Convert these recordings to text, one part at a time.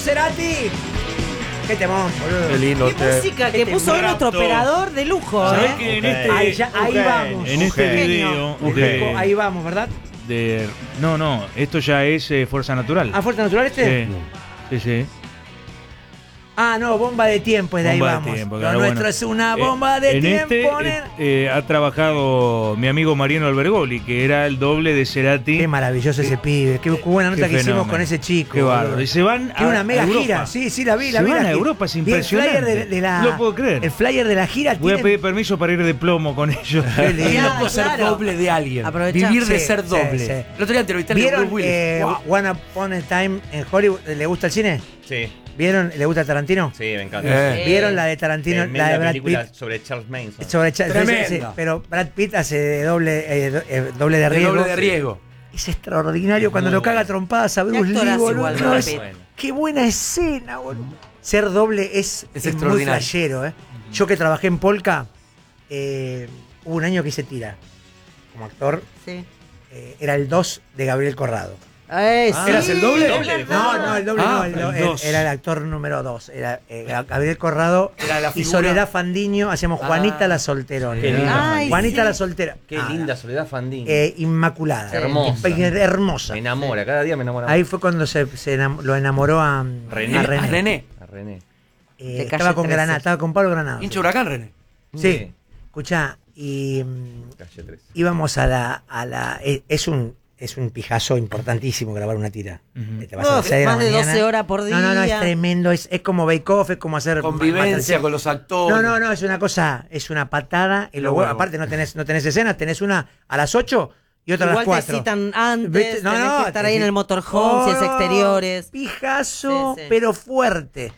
Cerati. Qué temón, boludo. Qué lindo. Qué música que puso hoy nuestro operador de lujo, ¿Sabés que en Ahí vamos. en este Genio. video Ahí vamos, ¿verdad? no, esto ya es Fuerza Natural. ¿Fuerza Natural este? Sí. Ah, no, bomba de tiempo es de Bomba ahí de vamos. tiempo, Lo claro, nuestro bueno. es una bomba de En tiempo. ha trabajado mi amigo Mariano Albergoli, que era el doble de Cerati. Qué maravilloso ese pibe. Qué buena nota que hicimos fenómeno. con ese chico. Qué bárbaro. boludo. Y se van Tiene a una mega Europa. gira. Sí, la vi. Se van a Europa, es impresionante. El flyer de la, no lo puedo creer. El flyer de la gira Voy a tiene... pedir permiso para ir de plomo con ellos. Qué lindo. Qué loco ser Claro. doble de alguien. Aprovechá. Vivir de Sí, ser sí, doble. sí. El otro día entrevisté a ¿Vieron Bruce Willis. Wow. One Upon a Time en Hollywood? ¿Le gusta el cine? Sí, ¿Vieron? ¿Le gusta Tarantino? sí, me encanta. ¿Vieron la de Tarantino? La Tremenda de Brad película Pitt. sobre Charles Manson. Tremenda. Sí, pero Brad Pitt hace de doble de El riesgo. doble de riesgo. Es extraordinario cuando lo caga trompadas a Bruce Lee, actorazo boludo. igual, No, Brad es- Pitt. Qué buena escena, boludo. Ser doble es muy extraordinario. flashero, ¿eh? Yo que trabajé en Polka, hubo un año que hice tira. Como actor, Sí. era el 2 de Gabriel Corrado. ¿Eras el doble? No, el doble no, el dos. era el actor número 2. Era Gabriel Corrado Era la y figura. Soledad Fandiño, hacíamos Juanita la solterona. Qué linda. Ay, Juanita sí. la soltera. Qué linda Soledad Fandín. Inmaculada. Hermosa. Hermosa. Me enamora, cada día me enamora más. Ahí fue cuando lo enamoró a René. a René. A René. A René. De Calle Estaba con 13. Granada, estaba con Pablo Granado. Hincha Huracán, René. Sí. Escuchá, y Calle 3. íbamos a la es un pijazo importantísimo grabar una tira. Te vas a las 6 de la Más de mañana. 12 horas por día. No, es tremendo, es como Bake Off, es como hacer Convivencia Masterchef. con los actores. No, es una cosa, es una patada en los Lo huevos. huevo. Aparte no tenés escenas, tenés una a las 8 y otra a las Igual 4. te citan antes, ¿Viste? tenés que estar ahí en el motorhome, si es exteriores. Pijazo, Sí, sí. pero fuerte.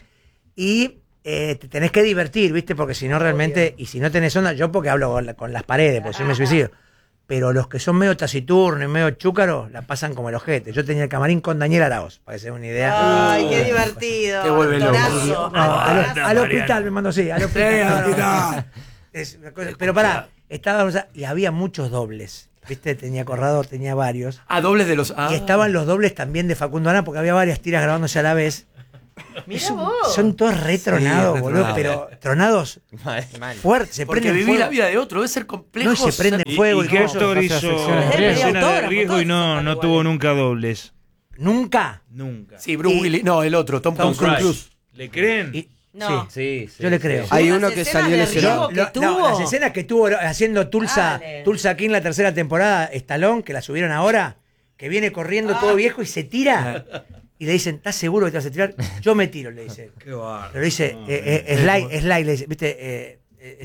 Y te tenés que divertir, ¿viste? Porque si no realmente, y si no tenés onda, yo porque hablo con las paredes, porque si me suicido. Pero los que son medio taciturnos y medio chúcaros, la pasan como el ojete. Yo tenía el camarín con Daniel Araoz, para que se den una idea. Ay, qué divertido. Te vuelve loco. Actorazo. No, Actorazo. al hospital me mandó, sí, al hospital. Es una cosa- pero pará, estábamos y había muchos dobles. ¿Viste? Tenía Corrado, tenía varios. Dobles de los. Y estaban los dobles también de Facundo Arana, porque había varias tiras grabándose a la vez. Mirá vos. Son todos retronados, Sí, boludo, retronados. pero tronados Mal. fuertes, se Porque prenden vivir la fuego. vida de otro debe ser complejo. No, y se prenden ¿Y, fuego. y qué cosas. actor hizo escena de autógrafo, riesgo y no todos tuvo nunca dobles? Nunca. Nunca. Sí, Bruce Y- Willis. No, el otro, Tom Cruise. ¿Le creen? Y- No. sí. Sí, Yo le creo. Hay Las uno que escenas salió de lesionado. riesgo que tuvo. Las escenas que tuvo haciendo Tulsa King la tercera temporada, Stallone, que la subieron ahora, que viene corriendo todo viejo y se tira. Y le dicen, ¿estás seguro que te vas a tirar? Yo me tiro, le dice. Qué bárbaro. Pero dice, Sly, le dice, ¿viste?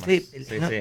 Sí, no, sí.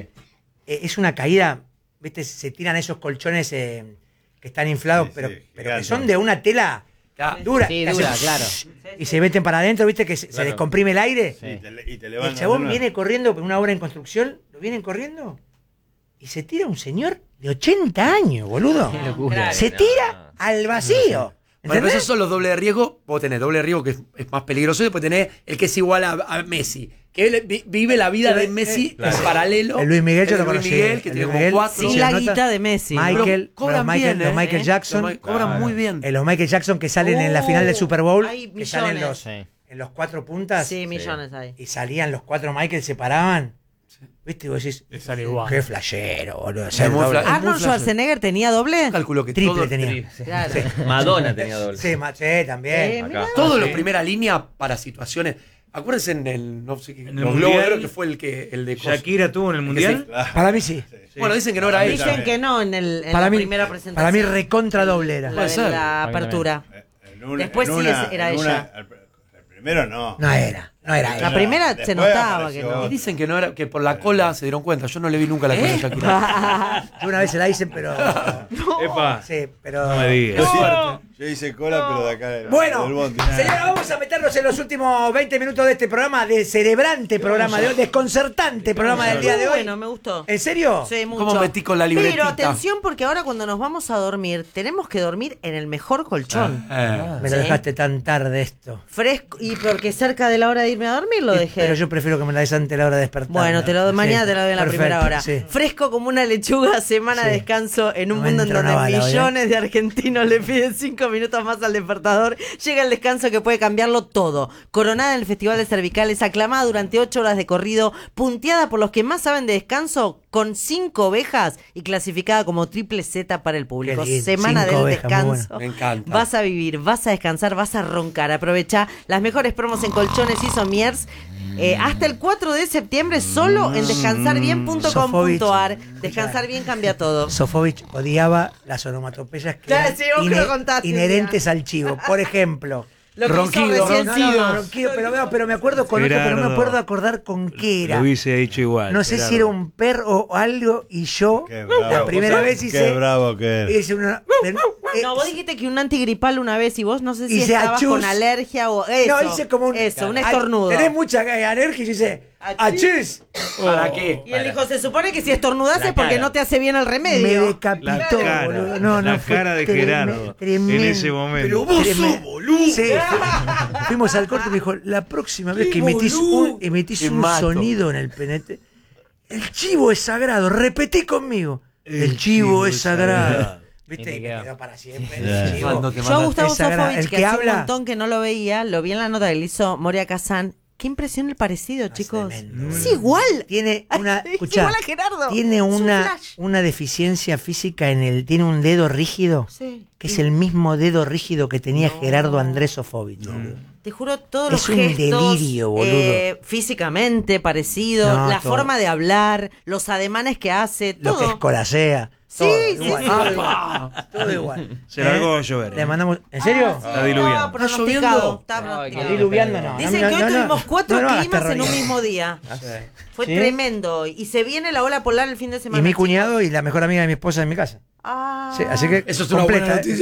es una caída, ¿viste? Se tiran esos colchones que están inflados, Sí, pero, sí, pero que gigantes. son de una tela Ya. dura. Sí, que dura, hacen claro. Y se meten para adentro, ¿viste? Que se Claro. descomprime el aire. Y te Y el levantan chabón una- viene corriendo por una obra en construcción, lo vienen corriendo y se tira un señor de 80 años, boludo. Qué locura. Se tira al vacío. Bueno, pero ¿Entendés? esos son los dobles de riesgo. Vos tenés doble de riesgo que es más peligroso y después tenés el que es igual a Messi. Que él vive la vida de Messi en paralelo. El Luis Miguel yo El lo Luis conocí. Miguel, que El tiene Luis como Miguel, 4. Sin sí, la nota. guita de Messi. Michael, Cobran los Michael, bien, los Michael Jackson. Cobran muy bien. Los Michael Jackson que salen en la final del Super Bowl, hay que salen millones. en los 4 puntas Sí, millones hay. y salían los 4 Michael, se paraban. ¿Viste? Y vos decís, sale igual. qué flashero, boludo. Es muy fla- ¿Arnold muy Schwarzenegger tenía doble? Calculo que Triple todo- tenía. Claro. Madonna tenía doble. Sí, también. Acá. Todos los primera línea para situaciones. Acuérdense en el, no sé qué, En el los Mundial, Globos de Oro, que fue el de cosas. ¿Shakira tuvo en el Mundial? Para mí sí. Bueno, dicen que no era ella. Dicen que no en Para la mí, primera presentación. para mí recontra doble era. La Puede de ser. la apertura. Después sí era ella. El primero no. No era La ella. primera se Después notaba que apareció- no. Y dicen que no era, que por la cola se dieron cuenta. Yo no le vi nunca la cola de Shakira. Yo una vez se la hice, pero. Epa, Sí, pero. no me digas. Yo hice cola, pero de acá del Bueno, bondi. señora, vamos a meternos en los últimos 20 minutos de este programa, de cerebrante programa de hoy, desconcertante programa del día de hoy. Bueno, me gustó. ¿En serio? Sí, mucho. ¿Cómo metí con la libretita? Pero atención, porque ahora cuando nos vamos a dormir, tenemos que dormir en el mejor colchón. Me lo Sí. dejaste tan tarde esto. Fresco, y porque cerca de la hora de irme a dormir lo dejé. Pero yo prefiero que me la des antes de la hora de despertar. Bueno, mañana te lo doy en la Perfecto, primera hora. sí. Fresco como una lechuga, semana de Sí. descanso en un No me mundo en entra donde una bala hoy, millones de argentinos le piden 5 minutos más al despertador. Llega el descanso que puede cambiarlo todo. Coronada en el Festival de Cervicales, aclamada durante 8 horas de corrido, punteada por los que más saben de descanso, con 5 ovejas y clasificada como triple Z para el público. Qué lindo, Semana 5 del ovejas, muy descanso. bueno. Me encanta. Vas a vivir, vas a descansar, vas a roncar. Aprovecha las mejores promos en colchones y somiers. Hasta el 4 de septiembre solo en descansarbien.com.ar. Descansar bien cambia todo. Sofovich odiaba las onomatopeyas que Ya, eran sí, vos que lo contaste un inherentes al chivo. Por ejemplo, Lo que Ronquido, hizo recién no, Sido. no, ronquido, pero me acuerdo con otro, pero no me Gerardo. acuerdo acordar con qué era. Lo hubiese hecho igual. No sé Gerardo. si era un perro o algo, y yo Qué bravo. la primera vez Qué hice. bravo que es. hice una. No, vos dijiste que un antigripal una vez y vos no sé si Hice estabas achus. con alergia o eso. No, hice como un. Eso, un estornudo. Tenés mucha alergia y yo hice. ¡Achis! ¿Para qué? Y él dijo, se supone que si estornudás La es porque cara. no te hace bien el Me remedio. decapitó, La cara, boludo. No, la fue cara de Gerardo tremendo. en ese momento. Pero vos sos boludo. Sí, fuimos al corte y me dijo, la próxima vez que emitís Te un mato. sonido en el penete, el chivo es sagrado, repetí conmigo. El chivo es sagrado. ¿Viste? Y me quedó para siempre. El chivo. Cuando te Yo a mandas- Gustavo es sagrado. Sofovich, El que que hace un habla- montón que no lo veía, lo vi en la nota que le hizo Moria Kazan. Qué impresión el parecido, chicos. tremendo. Es igual. Tiene una, Es escuchá, igual a Gerardo. tiene Es un una, flash. una deficiencia física tiene un dedo rígido, Sí. que es el mismo dedo rígido que tenía Gerardo Andrés Sofovich. Te juro, todos Es los un gestos, delirio, boludo. físicamente parecido, No, la todo. forma de hablar, los ademanes que hace, Lo que todo. escolasea. Sí, todo sí, igual, sí. todo igual. Todo igual. Se largó a llover. Le mandamos. ¿En serio? Está diluviando. Estaba pronosticado. Estaba Ay, pronosticado. qué Diluviando, no. Dicen No, que hoy no, no. tuvimos 4 No, no, climas en un terrorismo. mismo día. Fue ¿Sí? tremendo hoy. Y se viene la ola polar el fin de semana. Y mi chicos. cuñado y la mejor amiga de mi esposa en mi casa. Ah. Sí, así que Eso es una buena noticia.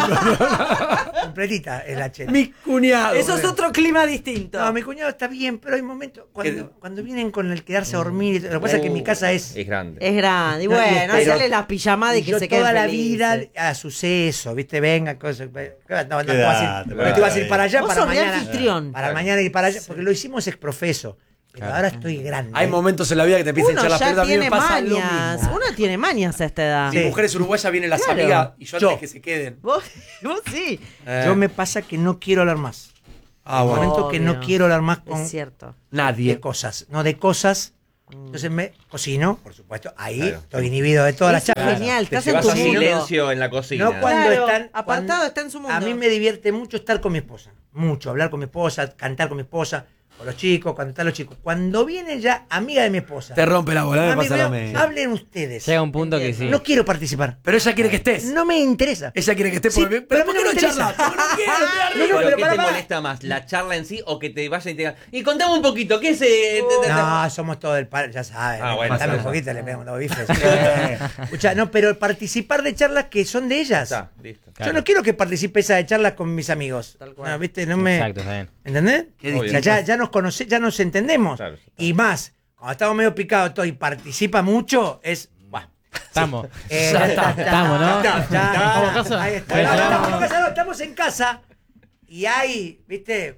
completita es la chela. Mi cuñado. Eso es otro clima distinto. No, mi cuñado está bien, pero hay momentos cuando vienen con el quedarse a dormir. Lo que pasa es que en mi casa es. Es grande. Es grande. Y No, y bueno, pero- hacerle la pijamada y Y que yo se quede toda la felices. vida a suceso, ¿viste? Venga, cosas. No, no, te Quédate, vas a ir, quédate porque te vas a ir para allá, Vos para sos re mañana. anfitrión. Para mañana y para allá, porque lo hicimos exprofeso. Pero ahora estoy grande. Hay momentos en la vida que te empiezan a Uno echar las ya pelotas. A mí me tiene pasa lo mañas. mismo. Uno tiene mañas a esta edad. Sí. Mis mujeres uruguayas vienen las Claro. amigas y yo Yo. antes que se queden. Vos sí. Yo me pasa que no quiero hablar más. Ah, Un bueno. momento que no Obvio. quiero hablar más con Es cierto. de Nadie. cosas. No de cosas. Entonces me cocino, por supuesto. Ahí Claro. estoy inhibido de todas las Eso charlas. es genial. Te Estás en llevas tu a mundo. silencio en la cocina. No cuando Claro, están. apartado, cuando- está en su mundo. A mí me divierte mucho estar con mi esposa. Mucho. Hablar con mi esposa, cantar con mi esposa, con los chicos, cuando están los chicos. Cuando viene ya amiga de mi esposa. Te rompe la bola, me Mami, pasa lo veo, mismo. hablen ustedes. Llega un punto que sí. No quiero participar. Pero ella quiere que estés. No me interesa. Ella quiere que estés Sí, porque. pero Pero ¿por a qué mí no no me charlas? interesa. No quiero, estoy arriba. Pero pero ¿qué para, te para. molesta más? ¿La charla en sí o que te vayan y te digan? Y contame un poquito, ¿qué es? No, somos todos del par, ya sabes. Ah, bueno, Dame un pasa. poquito, le pegamos los bifes. Escuchá, no, pero participar de charlas que son de ellas. Está, listo. Yo no quiero que participe esa de charlas con mis amigos. Tal cual. No, ¿viste? No me. Exacto, está bien. ¿Entendés? Qué O sea, ya nos conocemos, ya nos entendemos. Claro. Y más, cuando estamos medio picados todo y participa mucho, es. Buah. Estamos. Ya está, Estamos, ¿no? Ya, ahí está. Pero No, estamos- estamos en casa y hay, ¿viste?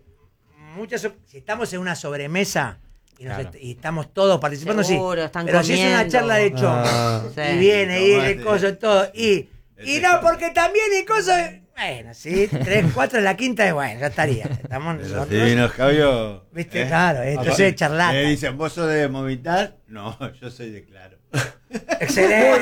Si estamos en una sobremesa y estamos todos participando, Seguro, sí. están Pero si es una comiendo. charla de chongo Sí. y viene y Tomate. el coso todo y no, porque también y cosas. Bueno, sí, 3, 4, la quinta es bueno, ya estaría. Estamos Pero nosotros. sí, nos Javio. Viste, claro, entonces charlata. Me dicen, ¿vos sos de Movistar? No, yo soy de Claro. Excelente.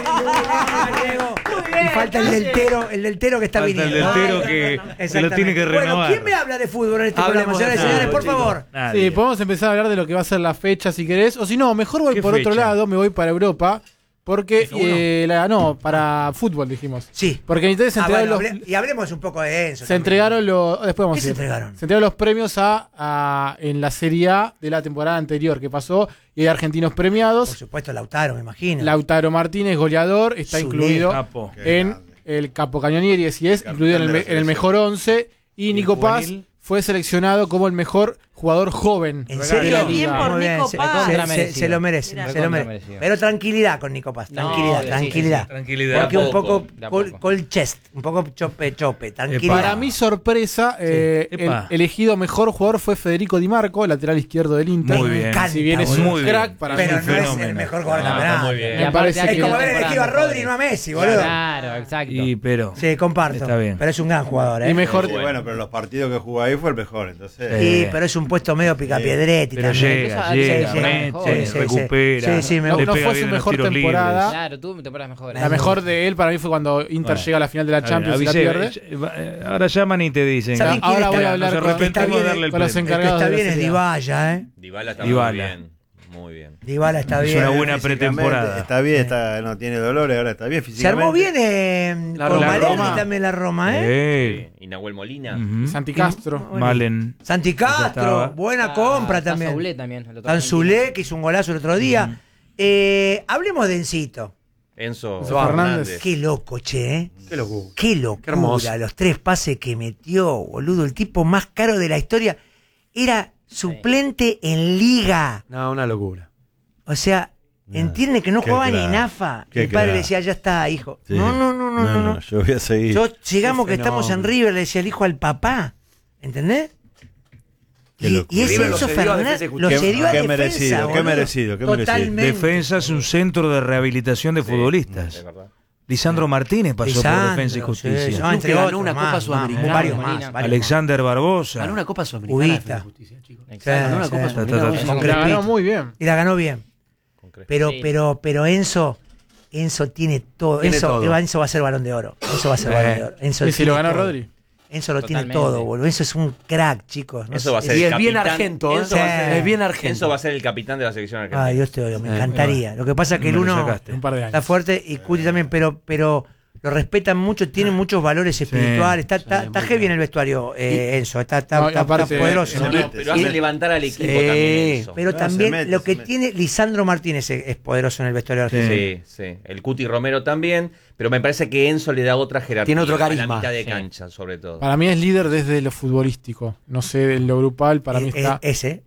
Diego. Y falta el deltero que está Falta el viniendo. deltero que se lo tiene que Bueno, renovar. ¿quién me habla de fútbol en este Hablemos programa, de señores y señores? Por fútbol, favor. Nadie. Sí, podemos empezar a hablar de lo que va a ser la fecha si querés. O si no, mejor voy ¿Qué por otro fecha? lado, me voy para Europa. Porque, no, para fútbol dijimos. Sí. Porque en Italia se entregaron Bueno, y hablemos un poco de Enzo. se también. entregaron los. Después vamos ¿Qué a se decir. entregaron? Se entregaron los premios en la Serie A de la temporada anterior que pasó. Y hay argentinos Por premiados. supuesto, Lautaro, me imagino. Lautaro Martínez, goleador, está Zule, incluido capo. Qué en grande. el Capo Cañonieri, así es, Capitán incluido en de la en el selección. mejor 11. Y ¿Y Nico Paz juvenil? fue seleccionado como el mejor jugador joven ¿En de serio? la Bien liga. por Muy bien, Nico se, Paz. se- Recontra se- se lo merece, Mira. se lo Recontra merece. merecido. Pero tranquilidad con Nico Paz, No, tranquilidad, sí, tranquilidad. sí, sí. Tranquilidad. Porque un poco De a col, poco. col chest, un poco chope, tranquilidad. Para mi sorpresa, Epa. el elegido mejor jugador fue Federico Di Marco, lateral izquierdo del Inter. Muy bien. encanta, Si bien es boludo. un crack, para mí Pero es no un es el fenómeno. mejor jugador No, del está campeonato. muy bien. Me Y aparte parece hay que- Es como haber temporada elegido a mejores. Rodri y no a Messi, boludo. Claro, exacto. Pero Sí, comparto. Está bien. Pero es un gran jugador, ¿eh? Y mejor, Sí, bueno, pero los partidos que jugó ahí fue el mejor, entonces. Sí, pero es un puesto medio picapiedretti pero también. llega, Sí, llega, sí, mete, sí, recupera. sí, sí, me no, gusta. le no pega fue bien su en los mejor tiros temporada. libres. Claro, tú temporadas mejores. La mejor de él para mí fue cuando Inter Bueno. llega a la final de la Champions y la Avisé, pierde. ahora llaman y te dicen. ¿Saben quién Ahora está- voy a hablar nos con- arrepentimos está de bien, darle el con los premio. El que encargados está de la bien es serie. Dybala, ¿eh? Dybala está Dybala. muy bien. Muy bien. Dybala está Es bien. una buena Físicamente pretemporada. Está bien, no tiene dolores, ahora está bien Se físicamente. armó bien La con Roma. Malerni Roma. también la Roma, ¿eh? Y Nahuel Molina. Ujú. Santi Castro. Malen. Santi estaba. Castro, buena compra Está también. Saulé también. el otro Tanzulé, que hizo un golazo el otro día. Hablemos de Encito. Enzo Enzo Fernández. Qué loco, che, ¿eh? Qué locura. Qué Qué locura, hermoso. los 3 pases que metió, boludo. El tipo más caro de la historia. Era suplente en Liga. No, una locura. O sea, entiende que no qué jugaba ni crack, en AFA. qué Mi padre crack. le decía, ya está, hijo. Sí. No. Yo voy a seguir. Yo, llegamos Qué que estamos en fenómeno. River, le decía el hijo al papá. ¿Entendés? Qué Y locura. ese River lo Enzo cedió a Fernández Defensa y lo Justicia. cedió a Qué defensa, merecido, qué boludo. merecido, qué merecido. Totalmente. Defensa es un centro de rehabilitación de futbolistas. Es verdad. Lisandro Martínez pasó Lisandro, por Defensa y sí, Justicia. sí, Creo entre que ganó otros, una más, Copa más, Sudamericana. varios Molina. más, varios Alexander Barbosa. Ganó una Copa Sudamericana. Ubita. Defensa y Justicia, chicos. Sí, Ganó una sí. Copa Sí, Sudamericana. sí, sí. Con La ganó Crespito. muy bien. Y la ganó bien. Pero, Sí. pero Enzo tiene todo. Tiene Enzo, todo. Enzo va a ser Balón de Oro. Enzo va a ser Balón de Oro. Enzo Y si tiene lo ganó todo. Rodri. Enzo lo tiene Totalmente. todo, boludo. Enzo es un crack, chicos. No Eso va a sé. ser Y el es bien capitán. argento, ¿eh? Enzo va a Sí. ser- Es bien argento. Enzo va a ser el capitán de la selección argentina. Ay, Dios te oiga, me encantaría. Lo que pasa es que el Me lo uno sacaste. Un par de años. está fuerte y Cuti también, pero lo respetan mucho, tiene muchos valores espirituales. Está heavy en el vestuario, Enzo. Está No, y aparte, poderoso. No, se pero hace mete. levantar al equipo Sí. también Enzo. Pero No, también se mete, lo que se mete. tiene Lisandro Martínez es poderoso en el vestuario argentino. Sí, sí. El Cuti Romero también, pero me parece que Enzo le da otra jerarquía. Tiene otro A la carisma. mitad de Sí. cancha, sobre todo. Para mí es líder desde lo futbolístico. No sé, en lo grupal, para mí está. Ese.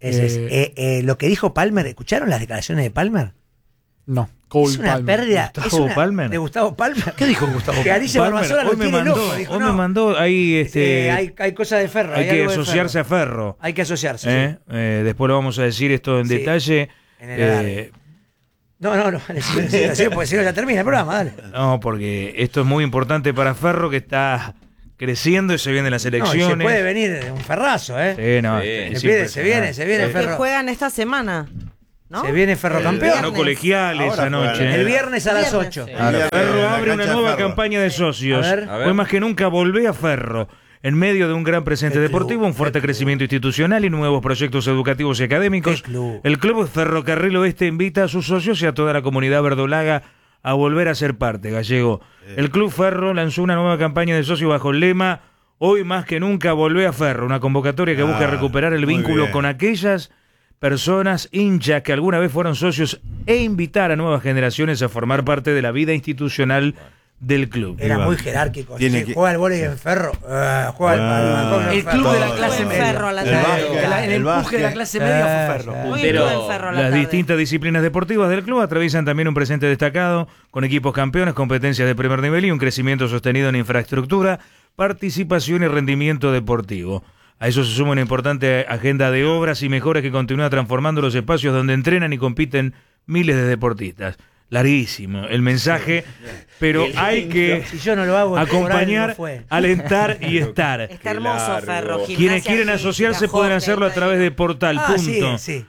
Lo que dijo Palmer, ¿escucharon las declaraciones de Palmer? No, Cole Es una Palmer. pérdida. Gustavo Palmer. De Gustavo Palmer. ¿Qué dijo Gustavo? Que Alicia Palmer, Balmazora lo hoy me tiene mandó, loco. Dijo, hoy no, me mandó ahí hay cosas de Ferro. hay que algo de asociarse Ferro. a Ferro. Hay que asociarse. sí. Después lo vamos a decir esto en Sí. detalle. En el alargue. No, dale, sí, porque si no ya termina el programa, dale. No, porque esto es muy importante para Ferro, que está creciendo y se viene las No, y elecciones. se puede venir un ferrazo, ¿eh? Sí, no, Sí. es Se viene Que Ferro. juegan esta semana, ¿no? Se viene Ferro Ganó campeón. viernes. Colegiales Ahora anoche. juegan. El viernes a las Viernes, 8. sí. Ahora, En Ferro la abre una cancha de nueva Ferro. campaña de socios. A ver. Hoy más que nunca volvé a Ferro. En medio de un gran presente Qué deportivo, club, un fuerte qué crecimiento institucional y nuevos proyectos educativos y académicos, Qué club. el Club Ferrocarril Oeste invita a sus socios y a toda la comunidad verdolaga a volver a ser parte, Gallego. El Club Ferro lanzó una nueva campaña de socios bajo el lema Hoy más que nunca volvé a Ferro, una convocatoria que busca recuperar el muy vínculo bien. con aquellas personas hinchas que alguna vez fueron socios e invitar a nuevas generaciones a formar parte de la vida institucional del club. Era Iván. muy jerárquico. Tiene Sí, que- juega el vóley en Ferro. Juega al El club de la Todo. clase En media. Ferro a la El tarde. básquet. El El empuje de la básquet. clase media fue Ferro. Hoy Pero estuve en Ferro a la Las tarde. distintas disciplinas deportivas del club atraviesan también un presente destacado, con equipos campeones, competencias de primer nivel y un crecimiento sostenido en infraestructura, participación y rendimiento deportivo. A eso se suma una importante agenda de obras y mejoras que continúa transformando los espacios donde entrenan y compiten miles de deportistas. Larguísimo el mensaje, pero hay que Si yo no lo hago, acompañar, no fue. alentar y estar. Está hermoso Ferro. Quienes Gimnasia quieren física, asociarse pueden hockey, hacerlo a través de portal. Ah, sí, punto. sí.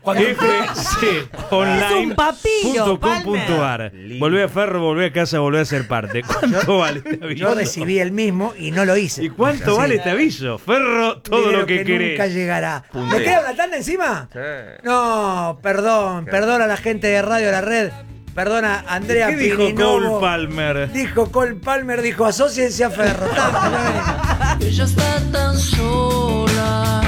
Es un papiro, fconline.com.ar. Volvé a Ferro, volvé a casa, volvé a ser parte. ¿Cuánto vale este aviso? Yo recibí el mismo y no lo hice. ¿Y cuánto vale este aviso? Ferro, todo Dinero lo que querés. nunca llegará. Puntero. ¿Me queda una tanda encima? Sí. No, perdón a la gente de Radio La Red. Perdona, Andrea ¿Qué dijo Pirinovo. Cole Palmer? Dijo Cole Palmer, dijo asóciense a Ferro. Ella está tan sola.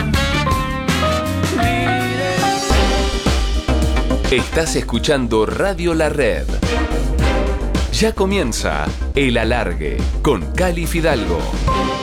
Estás escuchando Radio La Red. Ya comienza El Alargue con Cali Fidalgo.